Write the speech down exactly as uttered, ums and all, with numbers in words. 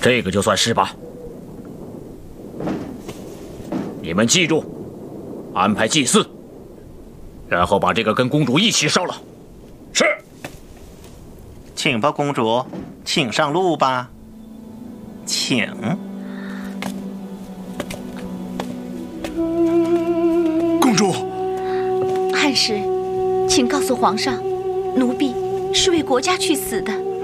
这个就算是吧。你们记住，安排祭祀，然后把这个跟公主一起烧了。 是。 请吧，公主，请上路吧。请。 公主， 汉使，请告诉皇上，奴婢是为国家去死的。